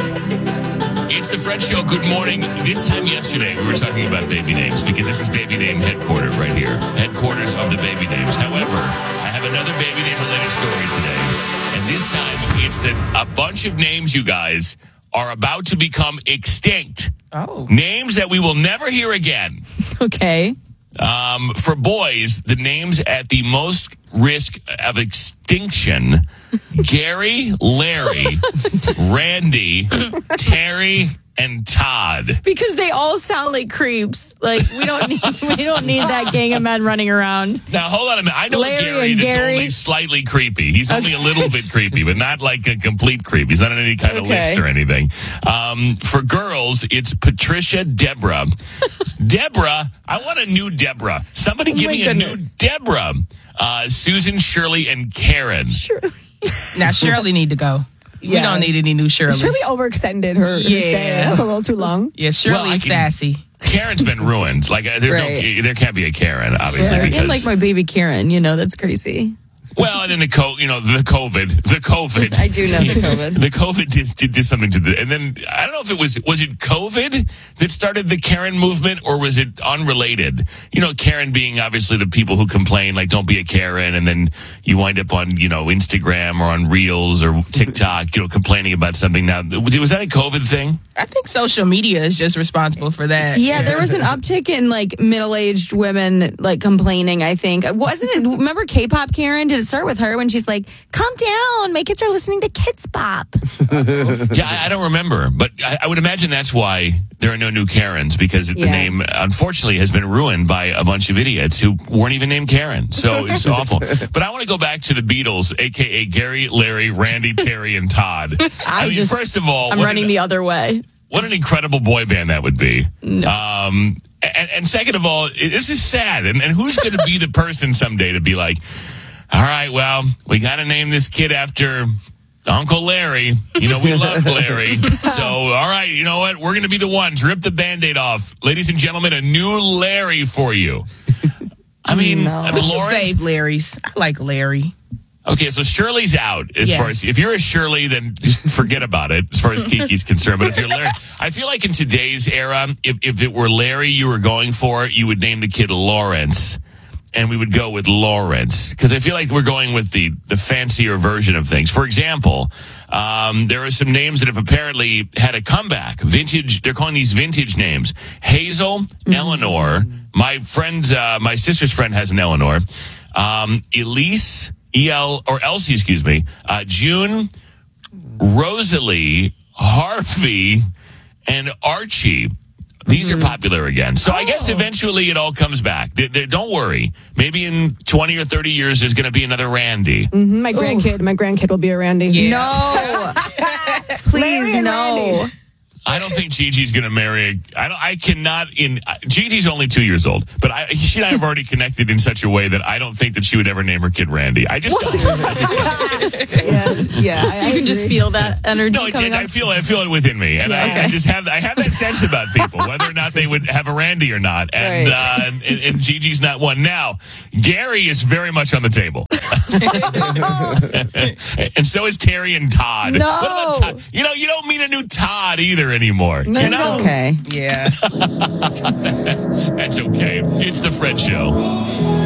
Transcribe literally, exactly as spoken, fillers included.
It's the Fred Show. Good morning. This time yesterday, we were talking about baby names because this is baby name headquarters right here. Headquarters of the baby names. However, I have another baby name related story today. And this time, it's that a bunch of names, you guys, are about to become extinct. Oh. Names that we will never hear again. Okay. Um, for boys, the names at the most risk of extinction: Gary, Larry, Randy, Terry, and Todd. Because they all sound like creeps. Like we don't need we don't need that gang of men running around. Now hold on a minute. I know Larry a Gary and that's Gary. only slightly creepy. He's only a little bit creepy, but not like a complete creep. He's not on any kind of Okay. list or anything. Um, for girls, it's Patricia, Deborah. Deborah, I want a new Deborah. Somebody Oh give my me goodness. a new Deborah. Uh, Susan, Shirley, and Karen. Now Shirley need to go. We Yeah. don't need any new Shirleys. Shirley overextended her, her Yeah. stay. That's a little too long. Yeah, Shirley Well, I is can- sassy. Karen's been ruined. Like uh, there's Right. no, there can't be a Karen, obviously, Yeah. because And like my baby Karen, you know, that's crazy. well, and then the co, you know, the COVID, the COVID. I do know the COVID. The COVID did, did, did something to the, and then I don't know if it was, was it COVID that started the Karen movement or was it unrelated? You know, Karen being obviously the people who complain, like, don't be a Karen. And then you wind up on, you know, Instagram or on Reels or TikTok, you know, complaining about something. Now, was that a COVID thing? I think social media is just responsible for that. Yeah, there was an uptick in like middle-aged women like complaining, I think. Wasn't it, remember K-pop Karen? Did it start with her when she's like, calm down, my kids are listening to Kids Bop? Yeah, I, I don't remember, but I, I would imagine that's why there are no new Karens, because the Yeah. name, unfortunately, has been ruined by a bunch of idiots who weren't even named Karen. So it's awful. But I want to go back to the Beatles, a k a. Gary, Larry, Randy, Terry, and Todd. I, mean, just- first of all, I'm what running an, the other way. what an incredible boy band that would be. Um, and, and second of all, it- this is sad. And, and who's going to be the person someday to be like, all right, well, we got to name this kid after Uncle Larry. You know, we love Larry. So, all right, you know what? We're going to be the ones. Rip the Band-Aid off. Ladies and gentlemen, a new Larry for you. I mean, No. I mean But you Lawrence. save Larry's. I like Larry. Okay, so Shirley's out as Yes. far as if you're a Shirley, then just forget about it as far as Kiki's concerned. But if you're Larry, I feel like in today's era, if, if it were Larry you were going for, you would name the kid Lawrence. And we would go with Lawrence because I feel like we're going with the, the fancier version of things. For example, um, there are some names that have apparently had a comeback. Vintage, they're calling these vintage names. Hazel, Eleanor. My friend's, uh, my sister's friend has an Eleanor. Um, Elise, E L, or Elsie, excuse me. Uh, June, Rosalie, Harvey, and Archie. These are popular again. So I guess eventually it all comes back. They, they, don't worry. Maybe in twenty or thirty years, there's going to be another Randy. Mhm, My grandkid, my grandkid will be a Randy. Yeah. No. Please, Larry and no. Randy. I don't think Gigi's going to marry. A, I don't. I cannot. In uh, Gigi's only two years old, but I, she and I have already connected in such a way that I don't think that she would ever name her kid Randy. I just don't. Yeah, yeah. I, I You can just agree. feel that energy No, it, coming I up. feel I feel it within me, and I, Yeah. I just have I have that sense about people, whether or not they would have a Randy or not. And Right. uh, and, and Gigi's not one. Now, Gary is very much on the table, and so is Terry and Todd. No. What about Todd? You know, you don't meet a new Todd either anymore. No, you it's know? okay. Yeah. That's okay. It's the Fred Show.